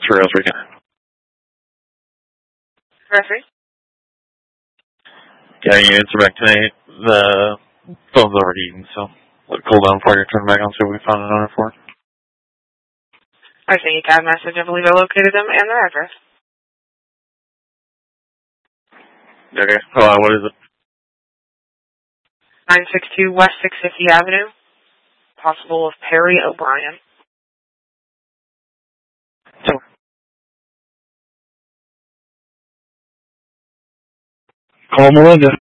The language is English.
for real weekend. Referee? Yeah, you answer back tonight. The phone's already eaten, so let it cool down before you turn back on, see what we found an owner for. I sent you a cab message. I believe I located them and their address. Okay. What is it? 962 West 650 Avenue. Possible of Perry O'Brien. Call Melinda.